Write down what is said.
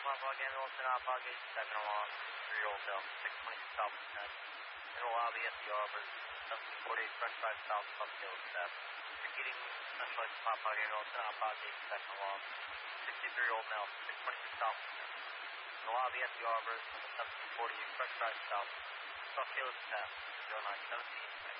Papa again, Wilson, Alpha, gate second along, 3 Old Bill, 620 south descent. In the lobby at the Arbor, 1740 Express Drive south, Uphill step. Repeating Central Papa again, Wilson, Alpha, gate second along, 63 Old Mill, 622 south descent. In the lobby at the Arbor, 1740 Express Drive south, Uphill step, 0917.